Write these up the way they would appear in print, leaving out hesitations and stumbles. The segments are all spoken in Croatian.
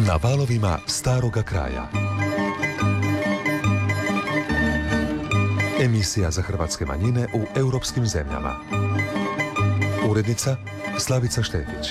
Na valovima staroga kraja. Emisija za hrvatske manjine u europskim zemljama. Urednica Slavica Štefić.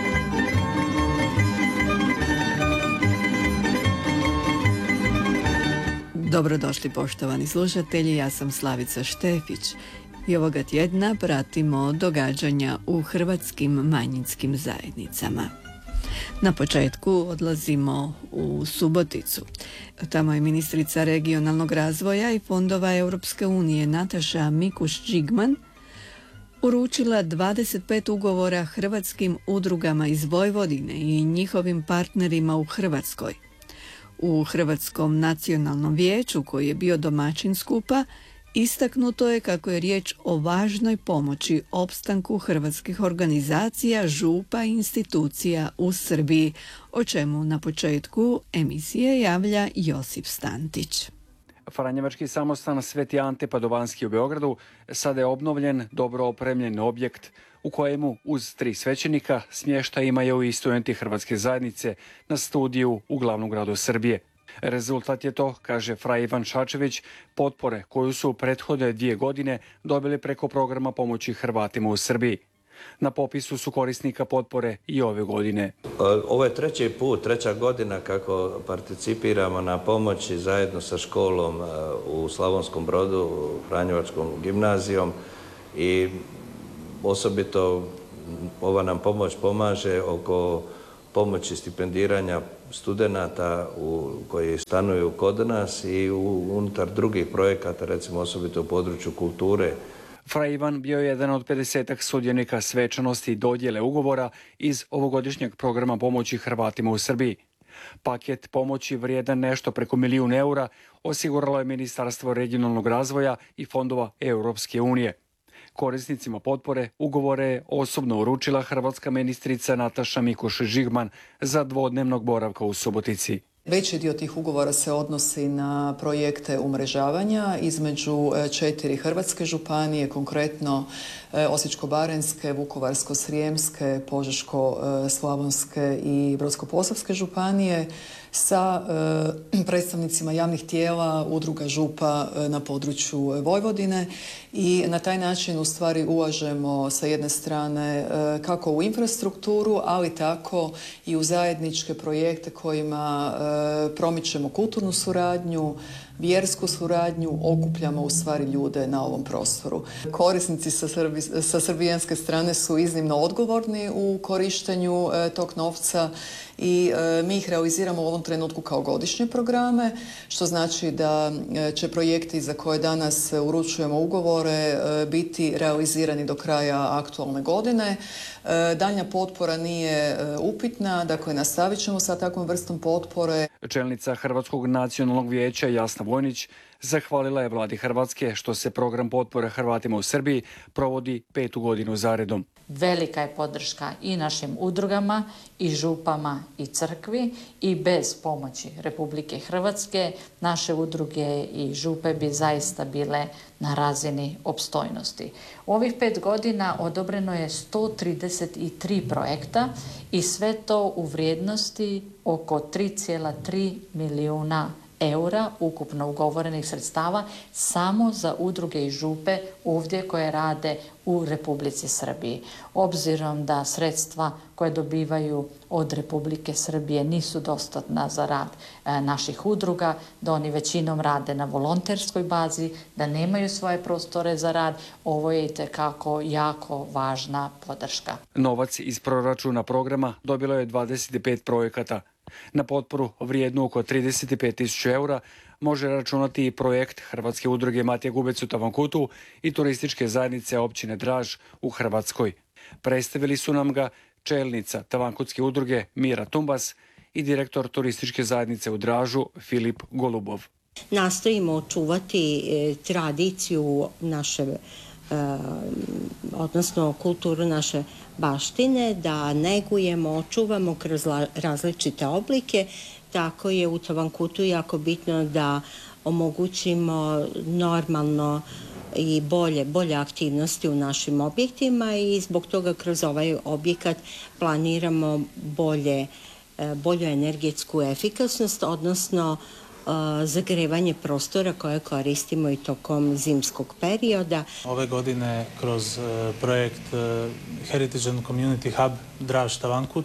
Dobrodošli poštovani slušatelji, ja sam Slavica Štefić i ovoga tjedna pratimo događanja u hrvatskim manjinskim zajednicama. Na početku odlazimo u Suboticu. Tamo je ministrica regionalnog razvoja i fondova Europske unije Nataša Mikuš-Žigman uručila 25 ugovora hrvatskim udrugama iz Vojvodine i njihovim partnerima u Hrvatskoj. U Hrvatskom nacionalnom vijeću, koji je bio domaćin skupa, istaknuto je kako je riječ o važnoj pomoći opstanku hrvatskih organizacija, župa i institucija u Srbiji, o čemu na početku emisije javlja Josip Stantić. Franjevački samostan Sveti Ante Padovanski u Beogradu sada je obnovljen, dobro opremljen objekt u kojemu uz 3 svećenika smještaj imaju i studenti hrvatske zajednice na studiju u glavnom gradu Srbije. Rezultat je to, kaže fra Ivan Šačević, potpore koju su prethodne 2 godine dobili preko programa pomoći Hrvatima u Srbiji. Na popisu su korisnika potpore i ove godine. Ovo je treća godina kako participiramo na pomoći zajedno sa školom u Slavonskom Brodu, Franjevačkom gimnazijom, i osobito ova nam pomoć pomaže oko pomoći stipendiranja studenata koji stanuju kod nas i unutar drugih projekata, recimo osobito u području kulture. Fra Ivan bio je jedan od 50 sudionika svečanosti i dodjele ugovora iz ovogodišnjeg programa pomoći Hrvatima u Srbiji. Paket pomoći vrijedan nešto preko 1 milijun eura osiguralo je Ministarstvo regionalnog razvoja i fondova Europske unije. Korisnicima potpore ugovore je osobno uručila hrvatska ministrica Nataša Mikuš-Žigman za dvodnevnog boravka u Subotici. Veći dio tih ugovora se odnosi na projekte umrežavanja između 4 hrvatske županije, konkretno Osječko-baranjske, Vukovarsko-srijemske, Požeško-slavonske i Brodsko-posavske županije sa predstavnicima javnih tijela, udruga župa na području Vojvodine, i na taj način u stvari ulažemo sa jedne strane kako u infrastrukturu, ali tako i u zajedničke projekte kojima promičemo kulturnu suradnju, vjersku suradnju, okupljamo u stvari ljude na ovom prostoru. Korisnici sa srbijanske strane su iznimno odgovorni u korištenju tog novca i mi ih realiziramo u ovom trenutku kao godišnje programe, što znači da će projekti za koje danas uručujemo ugovore biti realizirani do kraja aktualne godine. Daljnja potpora nije upitna, dakle nastavit ćemo sa takvom vrstom potpore. Čelnica Hrvatskog nacionalnog vijeća Jasna Vojnić zahvalila je vladi Hrvatske što se program potpore Hrvatima u Srbiji provodi 5. godinu zaredom. Velika je podrška i našim udrugama, i župama, i crkvi, i bez pomoći Republike Hrvatske naše udruge i župe bi zaista bile na razini opstojnosti. U ovih 5 godina odobreno je 133 projekta i sve to u vrijednosti oko 3,3 milijuna eura ukupno ugovorenih sredstava samo za udruge i župe ovdje koje rade u Republici Srbiji. Obzirom da sredstva koje dobivaju od Republike Srbije nisu dostatna za rad naših udruga, da oni većinom rade na volonterskoj bazi, da nemaju svoje prostore za rad, ovo je itekako jako važna podrška. Novac iz proračuna programa dobilo je 25 projekata. Na potporu vrijednu oko 35.000 eura može računati i projekt Hrvatske udruge Matija Gubec u Tavankutu i turističke zajednice općine Draž u Hrvatskoj. Predstavili su nam ga čelnica Tavankutske udruge Mira Tumbas i direktor turističke zajednice u Dražu Filip Golubov. Nastojimo očuvati tradiciju naše, odnosno kulturu naše baštine, da negujemo, očuvamo kroz različite oblike. Tako je u Tavankutu jako bitno da omogućimo normalno i bolje aktivnosti u našim objektima, i zbog toga kroz ovaj objekat planiramo bolje bolju energetsku efikasnost, odnosno zagrevanje prostora koje koristimo i tokom zimskog perioda. Ove godine kroz projekt Heritage and Community Hub Draž Tavankut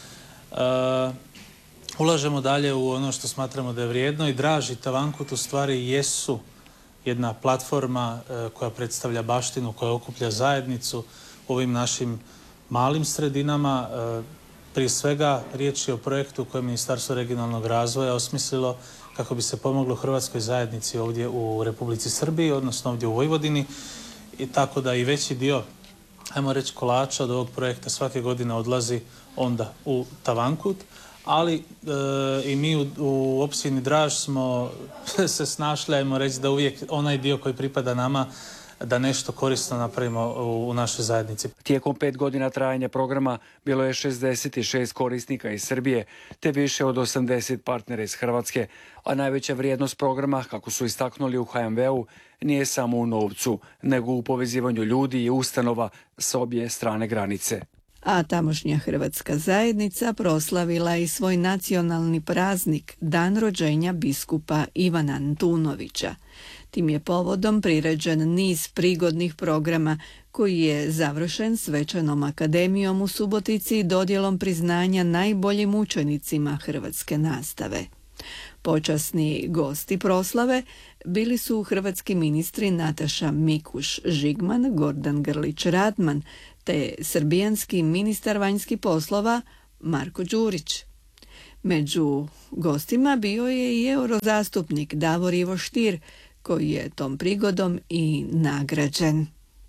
ulažemo dalje u ono što smatramo da je vrijedno i Draž i Tavankut u stvari jesu jedna platforma koja predstavlja baštinu, koja okuplja zajednicu u ovim našim malim sredinama. Prije svega riječ je o projektu koje je Ministarstvo regionalnog razvoja osmislilo kako bi se pomoglo hrvatskoj zajednici ovdje u Republici Srbiji, odnosno ovdje u Vojvodini, i tako da i veći dio, ajmo reći, kolača od ovog projekta svake godine odlazi onda u Tavankut, ali i mi u općini Draž smo se snašli, ajmo reći, da uvijek onaj dio koji pripada nama da nešto korisno napravimo u našoj zajednici. Tijekom 5 godina trajanja programa bilo je 66 korisnika iz Srbije, te više od 80 partnera iz Hrvatske, a najveća vrijednost programa, kako su istaknuli u HMV-u, nije samo u novcu, nego u povezivanju ljudi i ustanova s obje strane granice. A tamošnja hrvatska zajednica proslavila i svoj nacionalni praznik, dan rođenja biskupa Ivana Antunovića. Tim je povodom priređen niz prigodnih programa koji je završen svečanom akademijom u Subotici i dodjelom priznanja najboljim učenicima hrvatske nastave. Počasni gosti proslave bili su hrvatski ministri Nataša Mikuš-Žigman, Gordan Grlić-Radman te srbijanski ministar vanjskih poslova Marko Đurić. Među gostima bio je i eurozastupnik Davor Ivo Stier, koji je tom prigodom i nagrađen.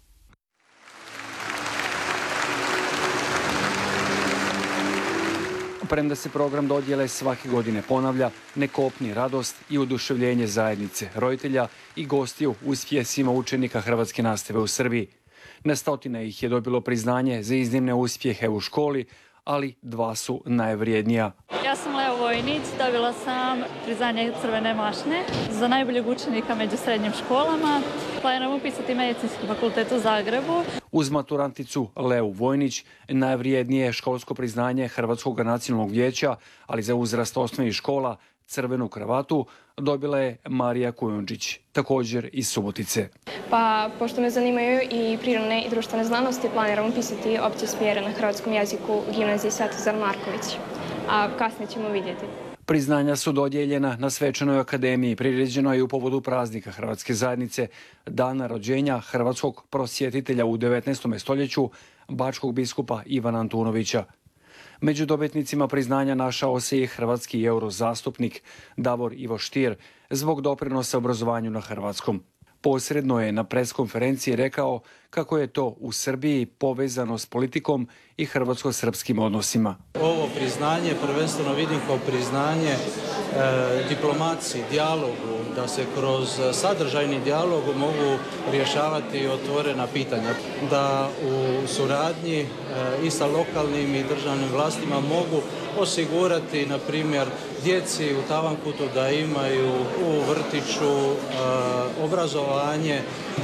Premda se program dodjele svake godine ponavlja, ne kopni radost i oduševljenje zajednice, roditelja i gostiju uspjesima učenika hrvatske nastave u Srbiji. Na stotine ih je dobilo priznanje za iznimne uspjehe u školi, ali 2 su najvrijednija. Ja sam Leo Vojnić, dobila sam priznanje Crvene mašne za najboljeg učenika među srednjim školama. Planiram upisati Medicinski fakultet u Zagrebu. Uz maturanticu Leu Vojnić najvrijednije školsko priznanje Hrvatskog nacionalnog vijeća, ali za uzrast osnovnih škola, crvenu kravatu, dobila je Marija Kujundžić, također iz Subotice. Pa, pošto me zanimaju i prirodne i društvene znanosti, planiram upisati opće smjere na hrvatskom jeziku u gimnaziji Svetozar Marković, a kasnije ćemo vidjeti. Priznanja su dodijeljena na svečanoj akademiji, priređenoj u povodu praznika Hrvatske zajednice, dana rođenja hrvatskog prosvjetitelja u 19. stoljeću, bačkog biskupa Ivana Antunovića. Među dobitnicima priznanja našao se i hrvatski eurozastupnik Davor Ivo Stier zbog doprinosa obrazovanju na hrvatskom. Posredno je na preskonferenciji rekao kako je to u Srbiji povezano s politikom i hrvatsko-srpskim odnosima. Ovo priznanje prvenstveno vidim kao priznanje diplomaciji, dijalogu, da se kroz sadržajni dijalog mogu rješavati otvorena pitanja, da u suradnji i sa lokalnim i državnim vlastima mogu osigurati, na primjer, djeci u Tavankutu da imaju u vrtiću obrazovanje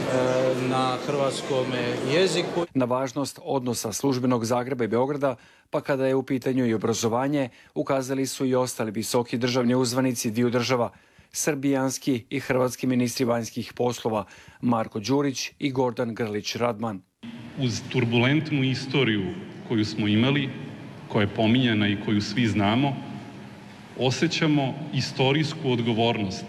na hrvatskom jeziku. Na važnost odnosa službenog Zagreba i Beograda, pa kada je u pitanju i obrazovanje, ukazali su i ostali visoki državni uzvanici dviju država, srbijanski i hrvatski ministri vanjskih poslova Marko Đurić i Gordan Grlić-Radman. Uz turbulentnu istoriju koju smo imali, koja je pominjana i koju svi znamo, osjećamo istorijsku odgovornost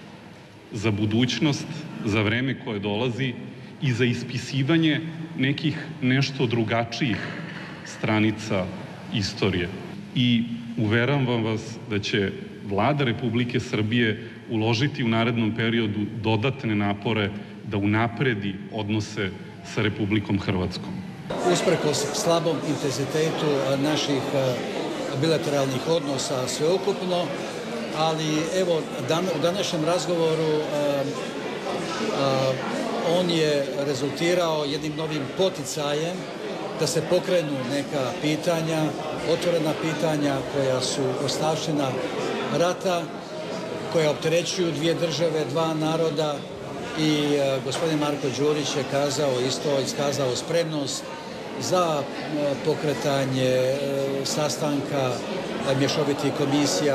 za budućnost, za vreme koje dolazi i za ispisivanje nekih nešto drugačijih stranica istorije. I uveravam vas da će Vlada Republike Srbije uložiti u narednom periodu dodatne napore da unapredi odnose sa Republikom Hrvatskom. Usprkos slabom intenzitetu naših bilateralnih odnosa sveukupno, ali evo u današnjem razgovoru on je rezultirao jednim novim poticajem da se pokrenu neka pitanja, otvorena pitanja koja su ostavština rata, koja opterećuju dvije države, dva naroda i gospodin Marko Đurić je iskazao spremnost za pokretanje sastanka mješovitih komisija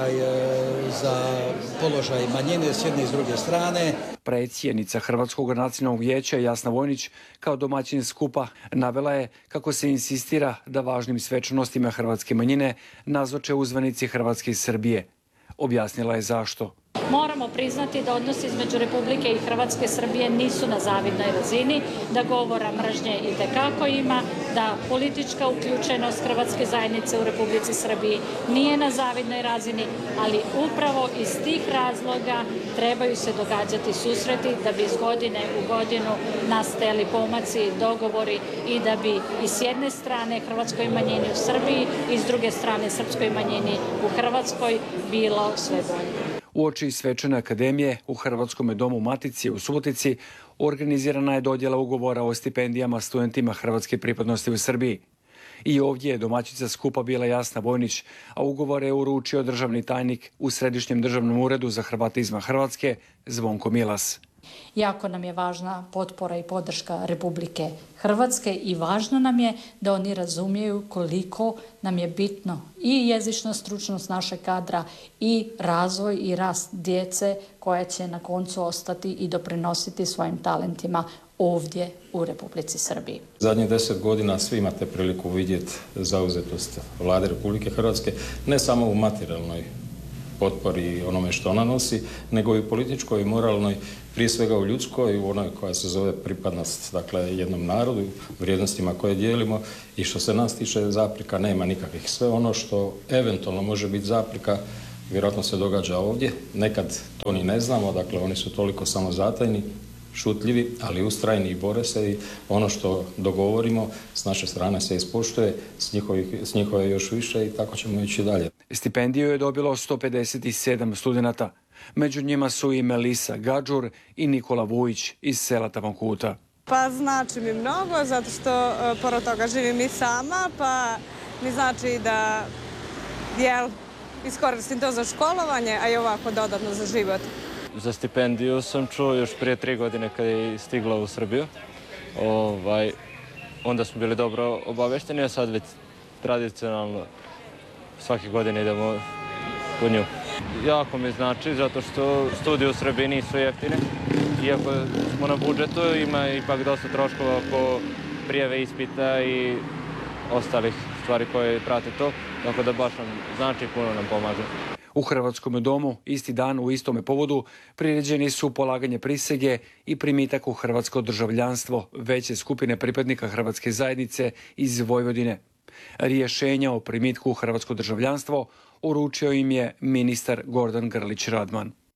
za položaj manjine s jedne i s druge strane. Predsjednica Hrvatskog nacionalnog vijeća Jasna Vojnić kao domaćin skupa navela je kako se insistira da važnim svečanostima hrvatske manjine nazoče uzvanici Hrvatske i Srbije. Objasnila je zašto. Moramo priznati da odnosi između Republike i Hrvatske i Srbije nisu na zavidnoj razini, da govora mržnje itekako ima, da politička uključenost hrvatske zajednice u Republici Srbiji nije na zavidnoj razini, ali upravo iz tih razloga trebaju se događati susreti da bi iz godine u godinu nastajali pomaci, dogovori i da bi i s jedne strane hrvatskoj manjini u Srbiji i s druge strane srpskoj manjini u Hrvatskoj bilo sve bolje. Uoči Svečane akademije u Hrvatskom domu Matici u Subotici organizirana je dodjela ugovora o stipendijama studentima hrvatske pripadnosti u Srbiji. I ovdje je domaćica skupa bila Jasna Vojnić, a ugovor je uručio državni tajnik u Središnjem državnom uredu za Hrvate izvan Hrvatske Zvonko Milas. Jako nam je važna potpora i podrška Republike Hrvatske i važno nam je da oni razumiju koliko nam je bitno i jezična stručnost našeg kadra i razvoj i rast djece koja će na koncu ostati i doprinositi svojim talentima ovdje u Republici Srbiji. Zadnjih 10 godina svi imate priliku vidjeti zauzetost Vlade Republike Hrvatske, ne samo u materijalnoj potpori i onome što ona nosi, nego i u političkoj i moralnoj, prije svega u ljudskoj, u onoj koja se zove pripadnost, dakle, jednom narodu, vrijednostima koje dijelimo i što se nas tiče zapreka nema nikakvih. Sve ono što eventualno može biti zapreka, vjerojatno se događa ovdje. Nekad to ni ne znamo, dakle, oni su toliko samozatajni, šutljivi, ali ustrajni i bore se i ono što dogovorimo s naše strane se ispoštuje, s njihove još više i tako ćemo ići dalje. Stipendiju je dobilo 157 studenata. Među njima su i Melisa Gadžur i Nikola Vujić iz sela Tavankuta. Pa znači mi mnogo, zato što pored toga živim i sama, pa mi znači da iskoristim to za školovanje, a i ovako dodatno za život. Za stipendiju sam čuo još prije 3 godine kad je stigla u Srbiju. Onda smo bili dobro obavešteni, a sad već tradicionalno svake godine idemo po nju. Jako mi znači zato što studije u Srbiji nisu jeftine. Iako smo na budžetu, ima ipak dosta troškova oko prijave ispita i ostalih stvari koje prate to. Tako da baš nam znači, puno nam pomaže. U Hrvatskom domu isti dan u istome povodu priređeni su polaganje prisege i primitak u hrvatsko državljanstvo veće skupine pripadnika hrvatske zajednice iz Vojvodine. Rješenja o primitku u hrvatsko državljanstvo uručio im je ministar Gordan Grlić Radman.